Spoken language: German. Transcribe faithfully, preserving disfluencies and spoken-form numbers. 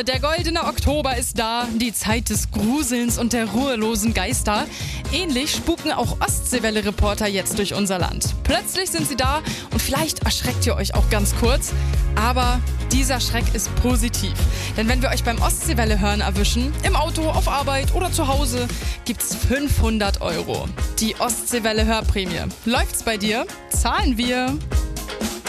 Der goldene Oktober ist da, die Zeit des Gruselns und der ruhelosen Geister. Ähnlich spuken auch Ostseewelle-Reporter jetzt durch unser Land. Plötzlich sind sie da und vielleicht erschreckt ihr euch auch ganz kurz. Aber dieser Schreck ist positiv. Denn wenn wir euch beim Ostseewelle-Hören erwischen, im Auto, auf Arbeit oder zu Hause, gibt's fünfhundert Euro. Die Ostseewelle-Hörprämie. Läuft's bei dir? Zahlen wir.